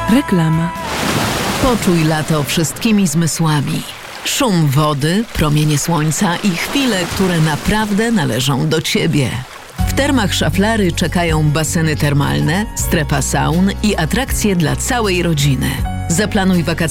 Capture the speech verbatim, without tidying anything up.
Reklama. Poczuj lato wszystkimi zmysłami. Szum wody, promienie słońca i chwile, które naprawdę należą do Ciebie. W Termach Szaflary czekają baseny termalne, strefa saun i atrakcje dla całej rodziny. Zaplanuj wakacje